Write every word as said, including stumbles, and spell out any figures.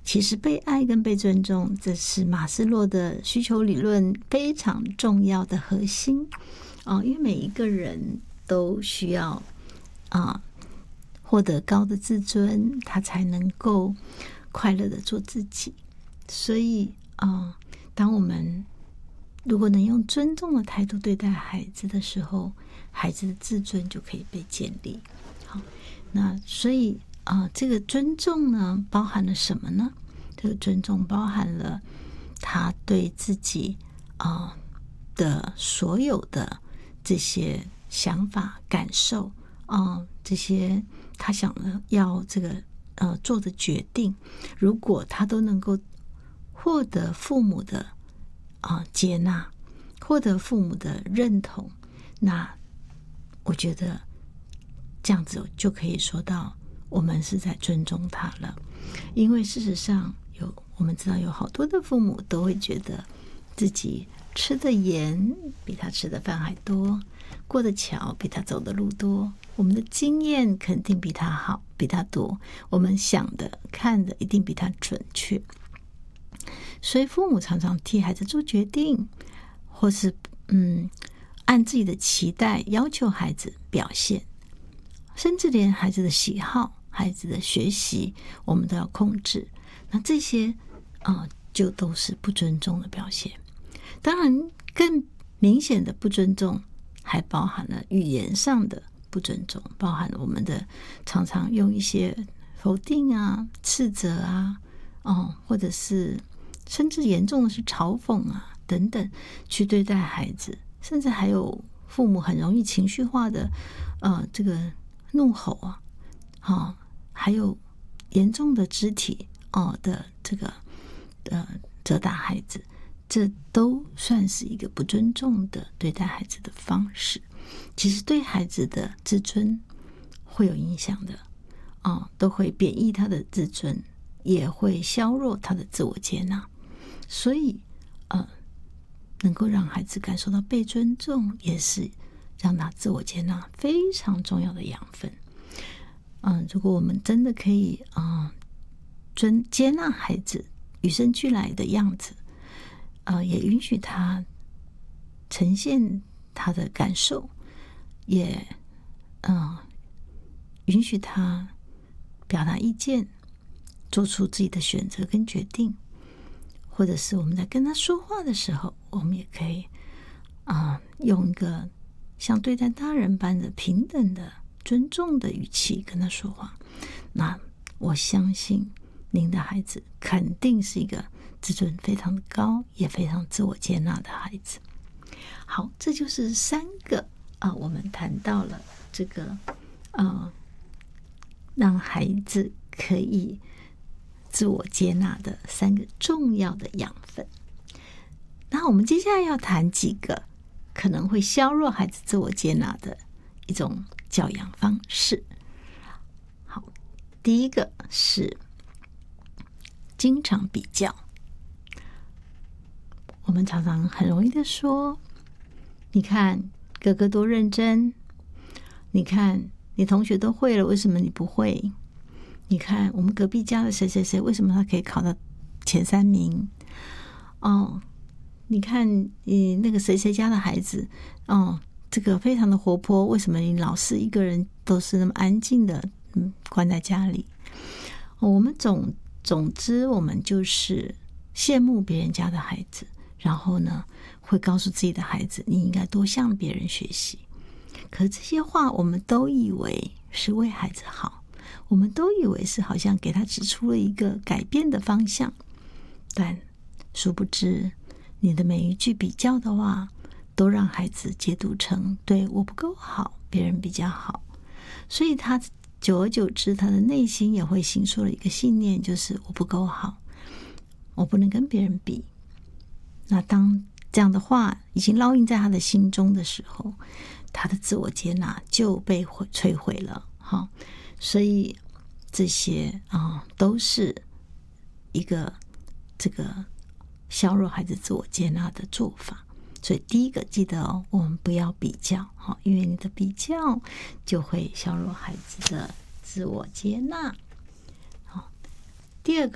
其实被爱跟被尊重，这是马斯洛的需求理论非常重要的核心啊，因为每一个人都需要啊获得高的自尊，他才能够快乐的做自己。所以啊，当我们如果能用尊重的态度对待孩子的时候，孩子的自尊就可以被建立。好，那所以啊、呃，这个尊重呢，包含了什么呢？这个尊重包含了他对自己啊、呃、的所有的这些想法、感受啊、呃，这些他想要这个呃做的决定，如果他都能够获得父母的啊、呃、接纳，获得父母的认同，那我觉得这样子就可以说到我们是在尊重他了。因为事实上有我们知道有好多的父母都会觉得自己吃的盐比他吃的饭还多，过的桥比他走的路多，我们的经验肯定比他好，比他多，我们想的看的一定比他准确。所以父母常常替孩子做决定，或是嗯按自己的期待要求孩子表现，甚至连孩子的喜好、孩子的学习我们都要控制。那这些呃就都是不尊重的表现。当然更明显的不尊重还包含了语言上的不尊重，包含了我们的常常用一些否定啊、斥责啊、哦，或者是甚至严重的是嘲讽啊等等去对待孩子，甚至还有父母很容易情绪化的呃这个怒吼啊，哦，还有严重的肢体哦的这个呃责打孩子，这都算是一个不尊重的对待孩子的方式。其实对孩子的自尊会有影响的哦，都会贬义他的自尊，也会削弱他的自我接纳。所以呃，能够让孩子感受到被尊重，也是让他自我接纳非常重要的养分。嗯、呃，如果我们真的可以啊、呃，尊接纳孩子与生俱来的样子，呃，也允许他呈现他的感受，也嗯、呃，允许他表达意见，做出自己的选择跟决定。或者是我们在跟他说话的时候，我们也可以啊、呃，用一个像对待大人般的平等的尊重的语气跟他说话。那我相信您的孩子肯定是一个自尊非常的高，也非常自我接纳的孩子。好，这就是三个啊、呃，我们谈到了这个呃，让孩子可以自我接纳的三个重要的养分。那我们接下来要谈几个可能会削弱孩子自我接纳的一种教养方式。好，第一个是经常比较。我们常常很容易的说，你看哥哥多认真，你看你同学都会了，为什么你不会？你看我们隔壁家的谁谁谁，为什么他可以考到前三名？哦，你看你那个谁谁家的孩子，哦，这个非常的活泼，为什么你老是一个人都是那么安静的，嗯，关在家里？哦，我们总总之，我们就是羡慕别人家的孩子，然后呢，会告诉自己的孩子，你应该多向别人学习。可这些话，我们都以为是为孩子好。我们都以为是好像给他指出了一个改变的方向，但殊不知你的每一句比较的话都让孩子解读成对我不够好，别人比较好。所以他久而久之，他的内心也会形塑了一个信念，就是我不够好，我不能跟别人比。那当这样的话已经烙印在他的心中的时候，他的自我接纳就被摧毁了。好，所以这些啊、哦、都是一个这个削弱孩子自我接纳的做法。所以第一个记得哦，我们不要比较，哦，因为你的比较就会削弱孩子的自我接纳。好，第二个